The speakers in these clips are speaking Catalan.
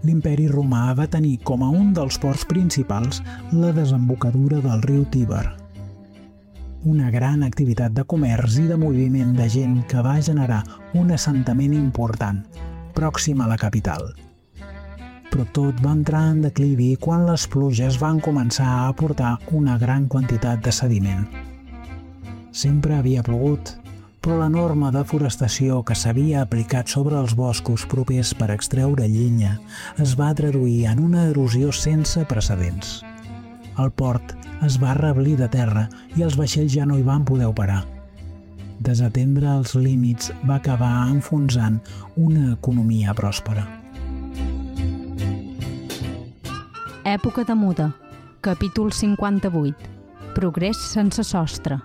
l'imperi romà va tenir com a un dels ports principals la desembocadura del riu Tíber. Una gran activitat de comerç i de moviment de gent que va generar un assentament important, pròxim a la capital. Però tot va entrar en declivi quan les pluges van començar a aportar una gran quantitat de sediment. Sempre havia plogut, però l'enorme deforestació que s'havia aplicat sobre els boscos propers per extreure llenya es va traduir en una erosió sense precedents. El port es va reblir de terra i els vaixells ja no hi van poder operar. Desatendre els límits va acabar enfonsant una economia pròspera. Època de muda, capítol 58. Progrés sense sostre.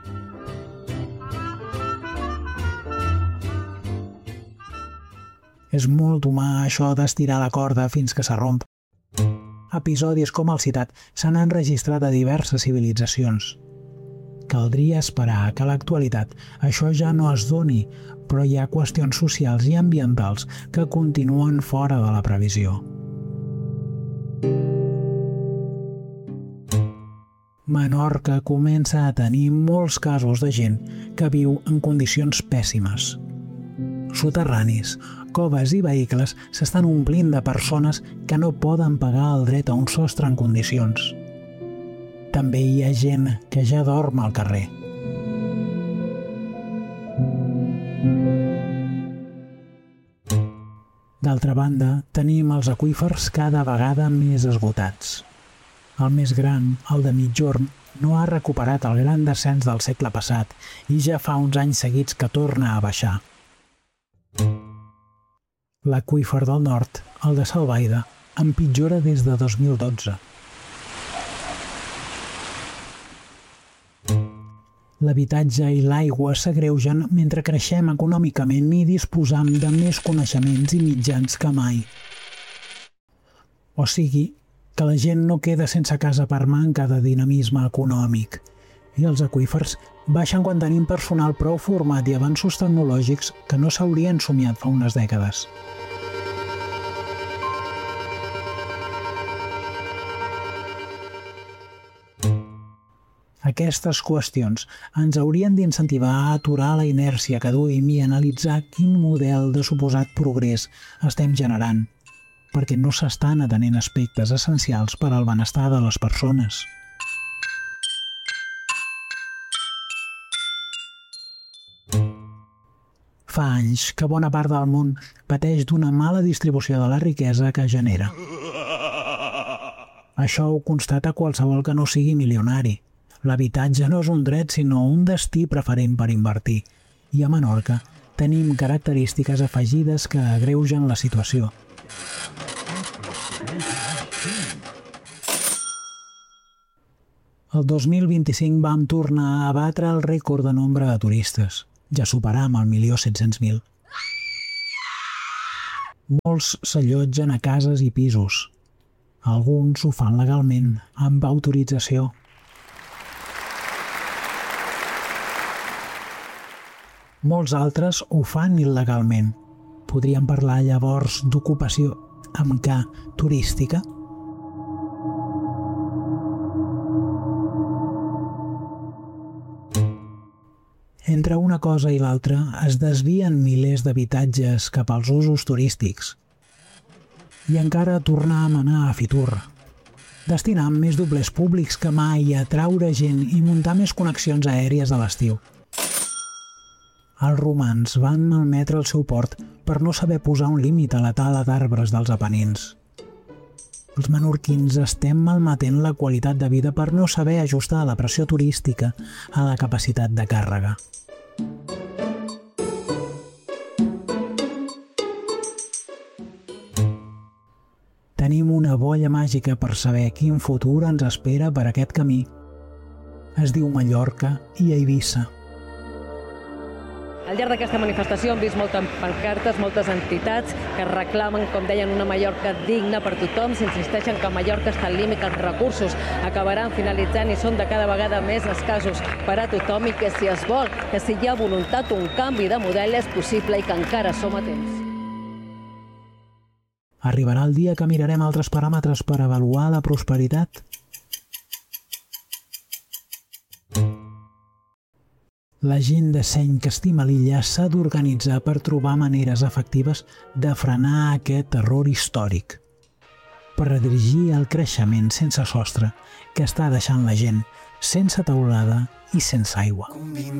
És molt humà això d'estirar la corda fins que s'arromp. Episodis com el citat s'han enregistrat a diverses civilitzacions. Caldria esperar que a l'actualitat això ja no es doni, però hi ha qüestions socials i ambientals que continuen fora de la previsió. Menorca comença a tenir molts casos de gent que viu en condicions pèssimes. Soterranis, coves i vehicles s'estan omplint de persones que no poden pagar el dret a un sostre en condicions. També hi ha gent que ja dorm al carrer. D'altra banda, tenim els aqüífers cada vegada més esgotats. El més gran, el de Migjorn, no ha recuperat el gran descens del segle passat i ja fa uns anys seguits que torna a baixar. L'aqüífer del nord, el de Salvaida, empitjora des de 2012. L'habitatge i l'aigua s'agreugen mentre creixem econòmicament i disposam de més coneixements i mitjans que mai. O sigui, que la gent no queda sense casa per manca de dinamisme econòmic. I els aqüífers baixen quan tenim personal prou format i avanços tecnològics que no s'haurien somiat fa unes dècades. Aquestes qüestions ens haurien d'incentivar a aturar la inèrcia que duim i analitzar quin model de suposat progrés estem generant, perquè no s'estan atenent aspectes essencials per al benestar de les persones. Fa anys que bona part del món pateix d'una mala distribució de la riquesa que genera. Això ho constata qualsevol que no sigui milionari. L'habitatge no és un dret, sinó un destí preferent per invertir. I a Menorca tenim característiques afegides que agreugen la situació. El 2025 vam tornar a batre el rècord de nombre de turistes. Ja superam el 1.700.000. Molts s'allotgen a cases i pisos. Alguns ho fan legalment, amb autorització. Molts altres ho fan il·legalment. Podríem parlar llavors d'ocupació amb K turística? Entre una cosa i l'altra es desvien milers d'habitatges cap als usos turístics. I encara tornam a anar a Fitur. Destinam més doblers públics que mai a atraure gent i muntar més connexions aèries a l'estiu. Els romans van malmetre el seu port per no saber posar un límit a la tala d'arbres dels Apenins. Els menorquins estem malmetent la qualitat de vida per no saber ajustar la pressió turística a la capacitat de càrrega. Tenim una bolla màgica per saber quin futur ens espera per aquest camí. Es diu Mallorca i Eivissa. Al llarg d'aquesta manifestació hem vist moltes pancartes, moltes entitats que reclamen, com deien, una Mallorca digna per tothom. S'insisteixen que Mallorca està al límit, que els recursos acabaran finalitzant i són de cada vegada més escassos per a tothom i que si es vol, que si hi ha voluntat, un canvi de model és possible i que encara som a temps. Arribarà el dia que mirarem altres paràmetres per avaluar la prosperitat? La gent de seny que estima l'illa s'ha d'organitzar per trobar maneres efectives de frenar aquest error històric, per redirigir el creixement sense sostre que està deixant la gent sense teulada i sense aigua.